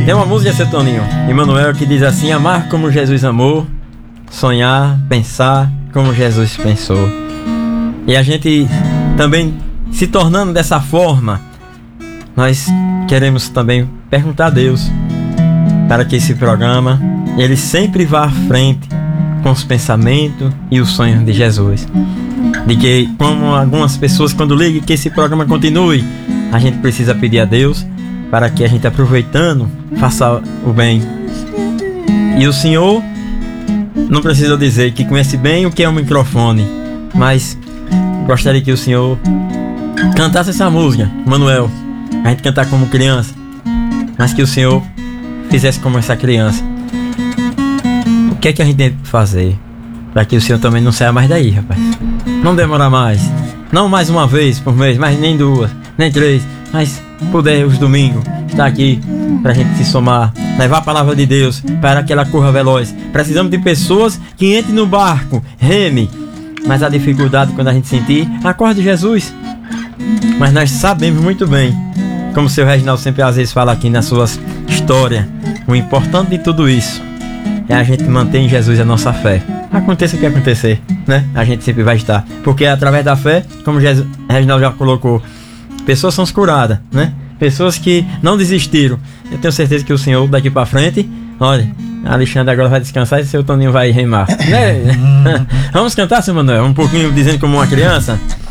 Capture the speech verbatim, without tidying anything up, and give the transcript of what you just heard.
Tem uma música, seu Toninho, Emmanuel, que diz assim: amar como Jesus amou, sonhar, pensar como Jesus pensou. E a gente também se tornando dessa forma, nós queremos também perguntar a Deus para que esse programa ele sempre vá à frente com os pensamentos e os sonhos de Jesus. De que, como algumas pessoas quando ligam que esse programa continue, a gente precisa pedir a Deus para que a gente, aproveitando, faça o bem. E o Senhor não precisa dizer que conhece bem o que é um microfone, mas gostaria que o Senhor cantasse essa música, Manuel, a gente cantar como criança, mas que o Senhor fizesse como essa criança. O que é que a gente tem que fazer para que o Senhor também não saia mais daí, rapaz? Não demorar mais, não mais uma vez por mês, mas nem duas, nem três, mas puder os domingos estar aqui para a gente se somar, levar a palavra de Deus para que ela corra veloz. Precisamos de pessoas que entrem no barco, reme, mas a dificuldade quando a gente sentir, acorde Jesus. Mas nós sabemos muito bem, como o seu Reginaldo sempre às vezes fala aqui nas suas histórias, o importante de tudo isso é a gente manter em Jesus a nossa fé. Aconteça o que acontecer, né? A gente sempre vai estar, porque é através da fé, como o Reginaldo já colocou, pessoas são curadas, né? Pessoas que não desistiram. Eu tenho certeza que o Senhor daqui pra frente, olha, Alexandre agora vai descansar e seu Toninho vai remar, né? Vamos cantar, seu Manuel, um pouquinho dizendo como uma criança.